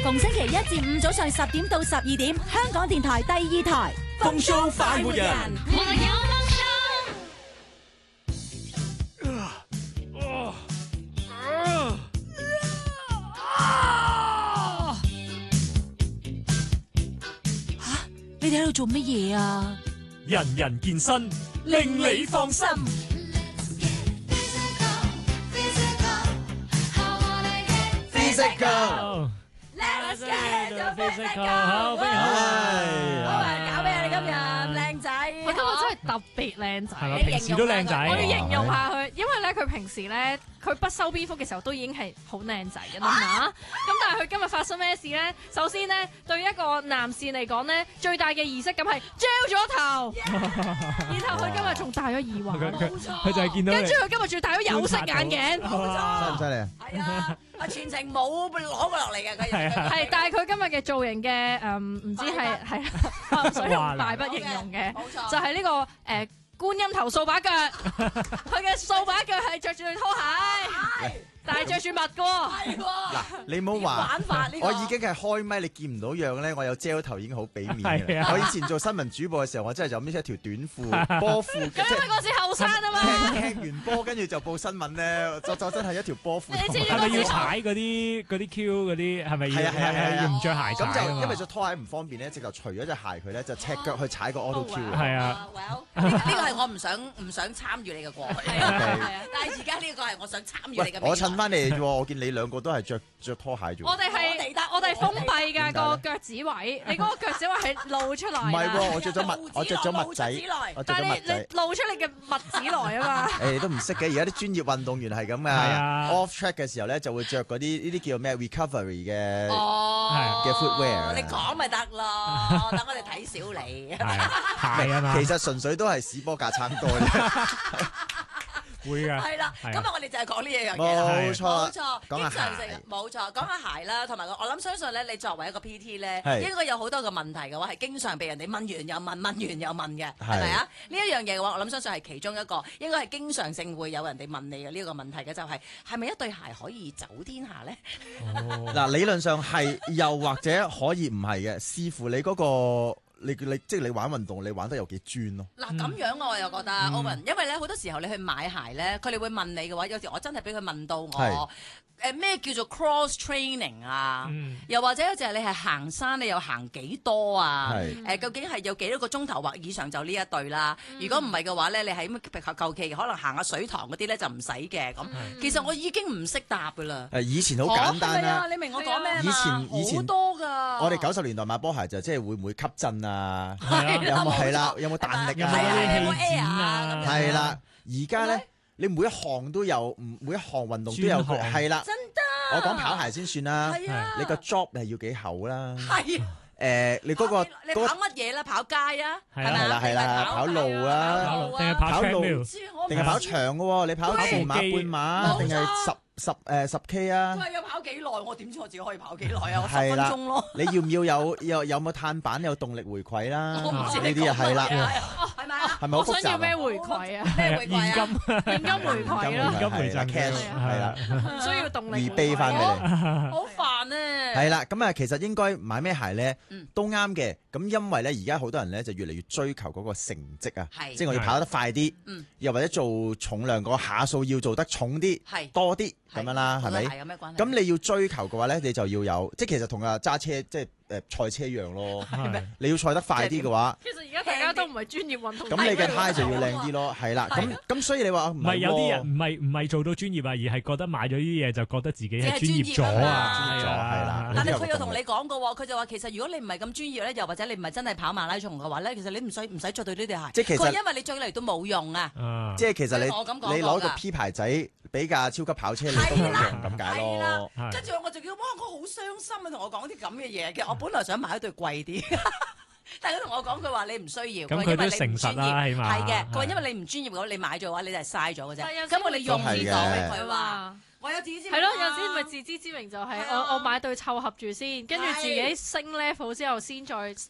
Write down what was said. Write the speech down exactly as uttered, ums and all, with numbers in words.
逢星期一至五早上十點到十二點，香港電台第二台風騷快活人。 我有夢想。 吓，你哋喺度做乜嘢啊？ 人人健身，令你放心。 Physical Let's get to physical。 好，歡迎好啊，搞咩啊？你今日靚仔， 佢今日真係特別靚仔， 係咪平時都靚仔？ 我要形容下佢，因為咧佢平時咧佢不修邊幅嘅時候都已經係好靚仔嘅啦嘛。咁但係佢今日發生咩事咧？首先咧，對於一個男士嚟講咧，最大嘅儀式感係 gel 咗頭，然後佢今日仲戴咗耳環， 佢就係見到你， 跟住佢今日仲戴咗有色眼鏡， 犀唔犀利啊？ 係啊，啊全程冇攞過落嚟嘅，佢係，但係佢今日嘅造型嘅誒唔知係係所以用敗筆形容嘅， 冇錯， 就係呢個誒觀音頭掃把腳，佢嘅掃把腳係着住對拖鞋，但係着住襪嘅喎。 係喎， 嗱，你唔好話玩法呢個我已經係開咪，你見唔到樣咧，我有遮頭已經好俾面嘅係啊啦。我以前做新聞主播嘅時候，我真係就咁一條短褲、波褲，即咁因為係嗰時後生啊嘛， 踢踢完波跟住就報新聞咧，就就真係一條波褲。 你知係咪要踩嗰啲嗰啲 Q 嗰啲？係咪要？ 係啊係啊係啊要唔着鞋踩咁就啊嘛因為着拖鞋唔方便咧，直頭除咗隻鞋佢咧，就赤腳去踩個 auto Q 嘅。 係啊。 Well，呢呢個係我唔想唔想參與你嘅過去， 係啊係啊。 但係而家呢個係我想參與你喂嘅，未來。 我襯翻你啫喎，我見你兩個都係着着拖鞋啫喎。 我哋我哋得係我哋係封閉㗎點解個腳趾位，你嗰個腳趾位係露出嚟㗎。 唔係喎，我着咗襪，我着咗襪仔，我着但係你咗襪仔。 你露出你嘅襪趾來啊嘛。 誒都唔識嘅，而家啲專業運動員係咁噶。 啊 Off track 嘅時候咧，就會着嗰啲呢啲叫咩 recovery 嘅。 哦嘅 footwear 你講咪得咯，等我哋睇小你。 係啊嘛， 其實純粹都係屎波架撐多啫。 會㗎。 係啦， 係啊今日我哋就係講呢一樣嘢啦。 冇錯啦冇錯， 講下經常性鞋冇錯，講下鞋啦，同埋我我諗相信咧，你作為一個 P T 咧， 係應該有好多個問題嘅話，係經常被人哋問完又問，問完又問嘅， 係係咪啊？呢一樣嘢嘅話，我諗相信係其中一個，應該係經常性會有人哋問你嘅呢個問題嘅，就係係咪一對鞋可以走天下咧？ 嗱，理論上係，又或者可以唔係嘅，視乎你嗰個你你即係你玩運動，你玩得有幾專咯。 嗱咁樣我又覺得 Owen，因為咧好多時候你去買鞋咧，佢哋會問你嘅話，有時我真係俾佢問到我係誒咩叫做 cross training 啊？ 嗯又或者有時係你係行山，你又行幾多啊？ 係誒究竟係有幾多個鐘頭或以上就呢一對啦？如果唔係嘅話咧，你係咁求其可能行下水塘嗰啲咧就唔使嘅咁。其實我已經唔識答噶啦。 誒以前好簡單係咪啊啦。 你明我講咩嘛？ 以前以前好多㗎。 我哋九十年代買波鞋就即係會唔會吸震啊？ 係啊有冇係啦？有冇彈力有冇啊？ 嗰啲有冇氣墊 air 啊啊？ 咁樣係啦，而家咧咧， 你每一項都有，唔每一項運動都有佢， 專項係啦。 真得。 我講跑鞋先算啦， 係啊你個 job 係要幾厚啦？ 係。 誒，你嗰個你你嗰個跑乜嘢啦？跑街啊， 係啊咪係啦係啦跑路啊跑路定係跑跑路 treadmill？ 定係跑長嘅喎？你跑對全馬、半馬冇錯定係十十誒十 K 啊？ 佢有跑幾耐？我點知我自己可以跑幾耐啊？我十係啦分鐘咯。 你要唔要有有有冇碳板有動力回饋啦？ 我唔知呢你啲啊係啦， 係咪啊？ 係咪好我複雜啊？ 想要咩回饋啊？ 咩回饋現啊？ 金現金回饋咯， 現金回贈係啦，cash 係啦， 唔需要動力預備翻俾你。 好煩啊！ 係啦，咁啊，其實應該買咩鞋咧嗯都啱嘅。咁因為咧，而家好多人咧就越嚟越追求嗰個成績啊， 係即係我要跑得快啲嗯， 又或者做重量個下數要做得重啲、 係多啲咁樣啦，係係咪？ 有咩關係？ 咁你要追求嘅話咧，你就要有，即係其實同啊揸車即係誒賽車一樣咯。 係你要賽得快啲嘅話， 其實而家大家都唔係專業運動員， 咁你嘅胎就要靚啲咯，係啦。咁咁所以你話唔唔係有啲人喎唔係唔係做到專業啊，而係覺得買咗呢啲嘢就覺得自己係專業咗即係專業啊啊， 嘛專業咗係啦但係呢個佢又同你講過喎，佢就話其實如果你唔係咁專業咧，又或者你唔係真係跑馬拉松嘅話咧，其實你唔使唔使著對呢對鞋。 即係其實佢話因為你著嚟都冇用啊。 啊即係其實你我咁講過㗎你攞個 P 牌仔比架超級跑車你都冇用咁解係啦咯。 係跟住我就叫哇，我好傷心啊！同我講啲咁嘅嘢，其實我本來想買一對貴啲。但係佢同我講，佢話你唔需要， 咁佢都佢話因為你唔誠實啦專業起碼係嘅。佢話係因為你唔專業嘅話，你買咗嘅話，你就係嘥咗嘅啫。 但係有時咁我哋用都係嘅知道嘅，佢話話。 我有自知之明係咯， 啊有時咪自知之明就係係啊我我買對湊合住先，跟住自己升 level 之後先再